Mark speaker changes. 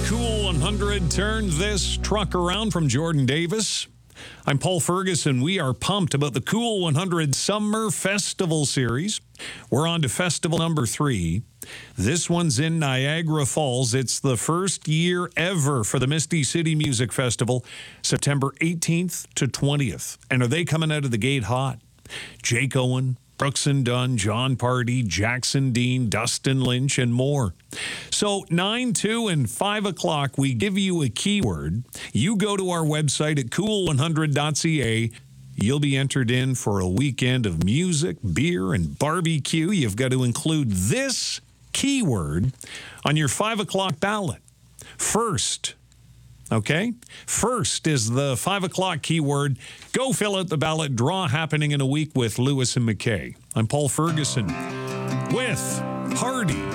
Speaker 1: Cool 100 turned this truck around from Jordan Davis. I'm Paul Ferguson. We are pumped about the Cool 100 Summer Festival Series. We're on to festival number 3. This one's in Niagara Falls. It's the first year ever for the Misty City Music Festival, September 18th to 20th. And are they coming out of the gate hot? Jake Owen, Brooks and Dunn, John Party, Jackson Dean, Dustin Lynch, and more. So 9, 2, and 5 o'clock, we give you a keyword. You go to our website at cool100.ca. You'll be entered in for a weekend of music, beer, and barbecue. You've got to include this keyword on your 5 o'clock ballot. First, okay? First is the 5 o'clock keyword. Go fill out the ballot. Draw happening in a week with Lewis and McKay. I'm Paul Ferguson with Hardy